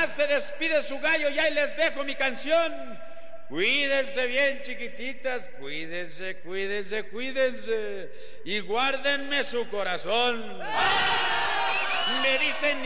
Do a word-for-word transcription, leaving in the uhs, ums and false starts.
Ya se despide su gallo y ahí les dejo mi canción. Cuídense bien, chiquititas, cuídense, cuídense, cuídense y guárdenme su corazón. Me dicen